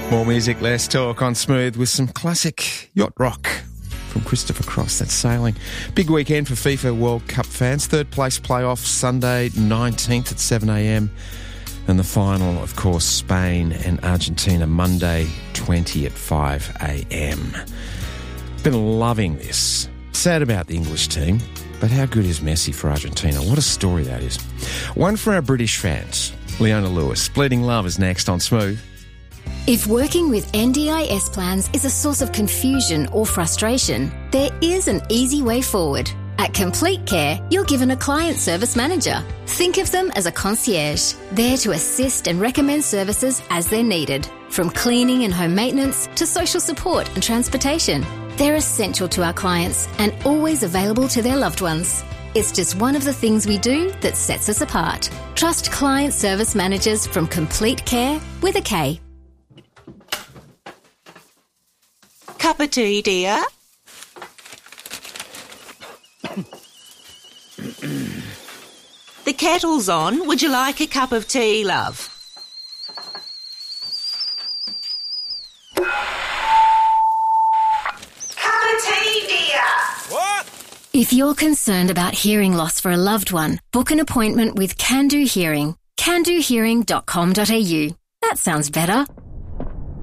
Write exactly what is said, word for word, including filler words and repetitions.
More music, less talk on Smooth with some classic yacht rock from Christopher Cross. That's sailing. Big weekend for FIFA World Cup fans. Third place playoff Sunday nineteenth at seven a m. And the final, of course, Spain and Argentina Monday twenty at five a m. Been loving this. Sad about the English team, but how good is Messi for Argentina? What a story that is. One for our British fans. Leona Lewis. Bleeding Love is next on Smooth. If working with N D I S plans is a source of confusion or frustration, there is an easy way forward. At Complete Care, you're given a client service manager. Think of them as a concierge, there to assist and recommend services as they're needed, from cleaning and home maintenance to social support and transportation. They're essential to our clients and always available to their loved ones. It's just one of the things we do that sets us apart. Trust client service managers from Complete Care with a K. Cup of tea, dear? The kettle's on. Would you like a cup of tea, love? Cup of tea, dear. What? If you're concerned about hearing loss for a loved one, book an appointment with Can Do Hearing. can do hearing dot com dot a u. That sounds better.